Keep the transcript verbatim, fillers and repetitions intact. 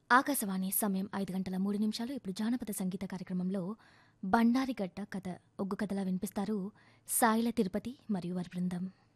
ఆకాశవాణి సమయం ఐదు గంటల మూడు నిమిషాలు. ఇప్పుడు జానపద సంగీత కార్యక్రమంలో బండారిగడ్డ కథ ఒగ్గు కథలా వినిపిస్తారు సాయిల తిరుపతి మరియు వారి బృందం.